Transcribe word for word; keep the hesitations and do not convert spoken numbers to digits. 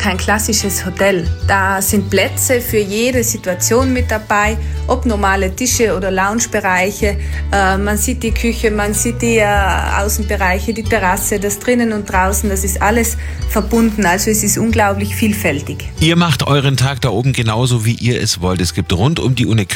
kein klassisches Hotel. Da sind Plätze für jede Situation mit dabei, ob normale Tische oder Loungebereiche. Äh, man sieht die Küche, man sieht die äh, Außenbereiche, die Terrasse, das drinnen und draußen, das ist alles verbunden. Also es ist unglaublich vielfältig. Ihr macht euren Tag da oben genauso, wie ihr es wollt. Es gibt rund um die Uni